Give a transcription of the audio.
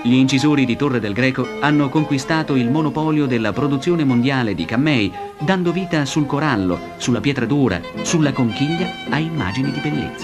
Gli incisori di Torre del Greco hanno conquistato il monopolio della produzione mondiale di cammei, dando vita sul corallo, sulla pietra dura, sulla conchiglia a immagini di bellezza.